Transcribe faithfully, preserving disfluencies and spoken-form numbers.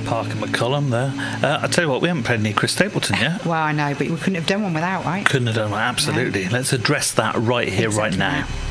Parker McCollum there. Uh, I tell you what, we haven't played any Chris Stapleton yet. Well, I know, but we couldn't have done one without, right? Couldn't have done one, absolutely. No. Let's address that right here, exactly right now. That.